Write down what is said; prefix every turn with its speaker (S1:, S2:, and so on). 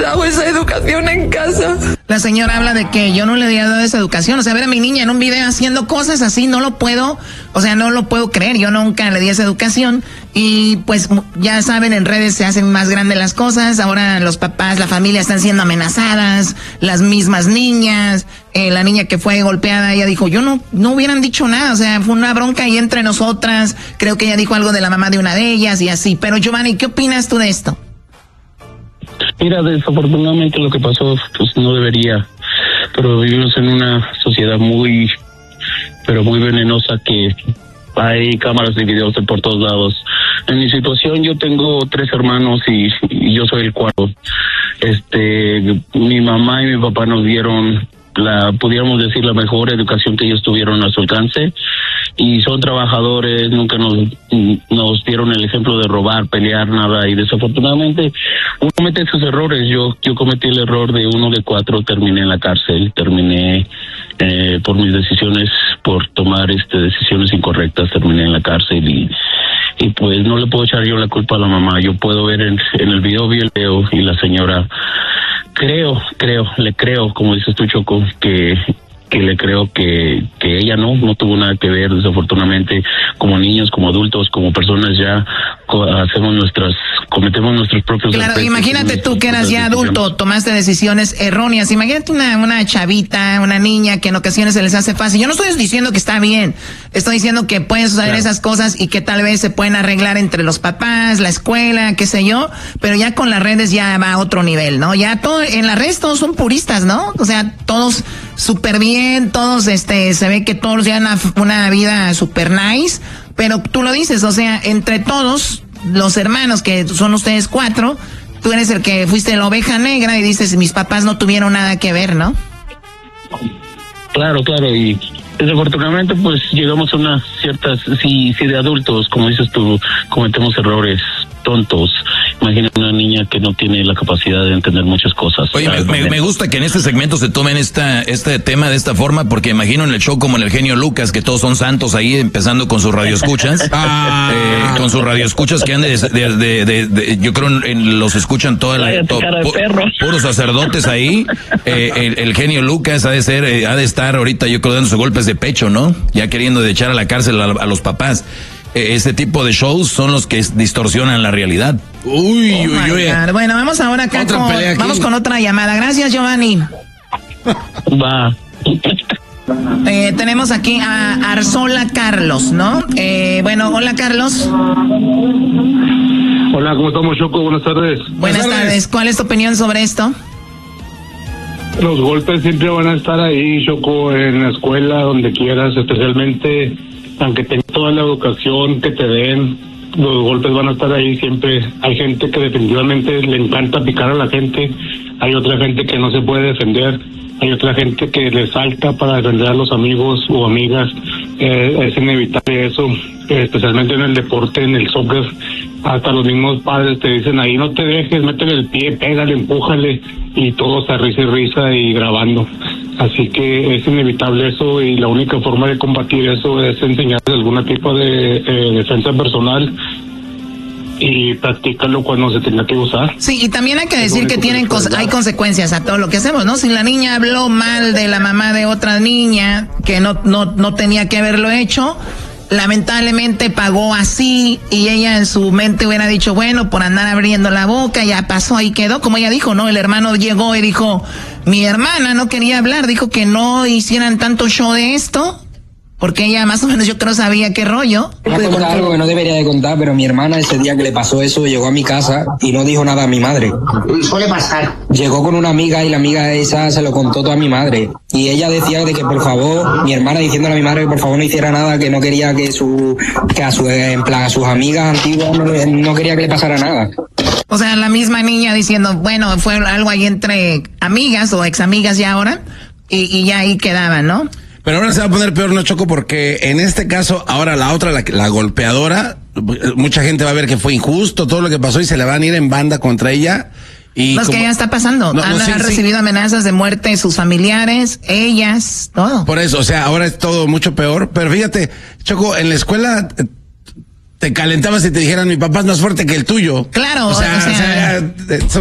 S1: dado esa educación en casa.
S2: La señora habla de que yo no le había dado esa educación. O sea, ver a mi niña en un video haciendo cosas así, no lo puedo creer. Yo nunca le di esa educación. Y pues ya saben, en redes se hacen más grandes las cosas. Ahora los papás, la familia están siendo amenazadas, las mismas niñas. La niña que fue golpeada, ella dijo, yo no hubieran dicho nada. O sea, fue una bronca ahí entre nosotras. Creo que ella dijo algo de la mamá de una de ellas y así. Pero Giovanni, ¿qué opinas tú de esto?
S3: Mira, desafortunadamente lo que pasó, pues no debería, pero vivimos en una sociedad muy venenosa, que hay cámaras de videos por todos lados. En mi situación, yo tengo 3 hermanos y yo soy el cuarto. Mi mamá y mi papá nos dieron pudiéramos decir, la mejor educación que ellos tuvieron a su alcance, y son trabajadores, nunca nos dieron el ejemplo de robar, pelear, nada, y desafortunadamente uno comete sus errores. Yo cometí el error de 1 de 4, terminé en la cárcel, terminé por mis decisiones, por tomar decisiones incorrectas, terminé en la cárcel, y pues no le puedo echar yo la culpa a la mamá. Yo puedo ver en el video, y la señora, le creo, como dices tú, Choco, que le creo que ella no tuvo nada que ver. Desafortunadamente, como niños, como adultos, como personas ya cometemos nuestros propios
S2: errores. Claro, imagínate tú que eras ya adulto, tomaste decisiones erróneas. Imagínate una chavita, una niña que en ocasiones se les hace fácil. Yo no estoy diciendo que está bien, estoy diciendo que pueden suceder esas cosas y que tal vez se pueden arreglar entre los papás, la escuela, qué sé yo, pero ya con las redes ya va a otro nivel, ¿no? Ya en las redes todos son puristas, ¿no? O sea, todos súper bien, todos se ve que todos llevan una vida súper nice, pero tú lo dices, o sea, entre todos los hermanos, que son ustedes 4, tú eres el que fuiste la oveja negra y dices, mis papás no tuvieron nada que ver, ¿no?
S3: Claro, y desafortunadamente pues llegamos a unas ciertas, si de adultos, como dices tú, cometemos errores tontos. Imagina una niña que no tiene la capacidad de entender muchas cosas.
S4: Oye, me gusta que en este segmento se tomen este tema de esta forma, porque imagino en el show como en el genio Lucas, que todos son santos ahí, empezando con sus radioescuchas, con sus radioescuchas que han yo creo los escuchan puros sacerdotes ahí. El genio Lucas ha de estar ahorita, yo creo, dándose golpes de pecho, ¿no? Ya queriendo echar a la cárcel a los papás. Este tipo de shows son los que distorsionan la realidad. Uy.
S2: Bueno, vamos ahora acá vamos con otra llamada. Gracias, Giovanni.
S3: Va.
S2: Tenemos aquí a Arzola Carlos, ¿no? Bueno, hola, Carlos.
S5: Hola, ¿cómo estamos, Choco? Buenas tardes.
S2: Buenas tardes. ¿Cuál es tu opinión sobre esto?
S5: Los golpes siempre van a estar ahí, Choco, en la escuela, donde quieras, especialmente aunque tengas toda la educación que te den, los golpes van a estar ahí siempre. Hay gente que definitivamente le encanta picar a la gente, hay otra gente que no se puede defender, hay otra gente que le salta para defender a los amigos o amigas. Es inevitable eso, especialmente en el deporte, en el soccer. Hasta los mismos padres te dicen ahí, no te dejes, métele el pie, pégale, empújale, y todo está risa y grabando. Así que es inevitable eso, y la única forma de combatir eso es enseñarles algún tipo de defensa personal y practicarlo cuando se tenga que usar.
S2: Sí, y también hay que decir que hay consecuencias a todo lo que hacemos, ¿no? Si la niña habló mal de la mamá de otra niña que no tenía que haberlo hecho, lamentablemente pagó así, y ella en su mente hubiera dicho, bueno, por andar abriendo la boca, ya pasó, ahí quedó, como ella dijo, ¿no? El hermano llegó y dijo, mi hermana no quería hablar, dijo que no hicieran tanto show de esto, porque ella más o menos yo creo sabía qué rollo.
S6: Voy a contar algo que no debería de contar, pero mi hermana ese día que le pasó eso llegó a mi casa y no dijo nada a mi madre.
S7: Suele pasar.
S6: Llegó con una amiga y la amiga esa se lo contó todo a mi madre. Y ella decía de que por favor, mi hermana diciéndole a mi madre que por favor no hiciera nada, que no quería a sus amigas antiguas no quería que le pasara nada.
S2: O sea, la misma niña diciendo, bueno, fue algo ahí entre amigas o examigas ya ahora, y ya ahí quedaban, ¿no?
S8: Pero ahora se va a poner peor, ¿no, Choco? Porque en este caso, ahora la otra, la golpeadora, mucha gente va a ver que fue injusto todo lo que pasó y se le van a ir en banda contra ella. Y
S2: no, es que ya está pasando. Han recibido amenazas de muerte de sus familiares, ellas, todo.
S8: Por eso, o sea, ahora es todo mucho peor. Pero fíjate, Choco, en la escuela te calentabas y te dijeran, mi papá es más fuerte que el tuyo.
S2: Claro,
S8: o sea